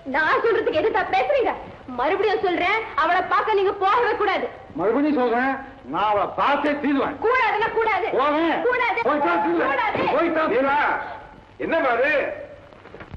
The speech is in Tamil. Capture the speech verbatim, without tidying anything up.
நான் சொல்றதுக்கு எதுக்கா பேசுறீங்க? மறுபடியும் சொல்றேன், அவளை பார்க்க நீங்க போகவே கூடாது. மறுபடியும் சொல்றேன், நான் அவளை பார்த்தே தீருவேன். கூடாதுன்னா கூடாது. போவேன். கூடாது. போய்தான் தீருவேன். கூடாது. போய்தான். என்ன பாரு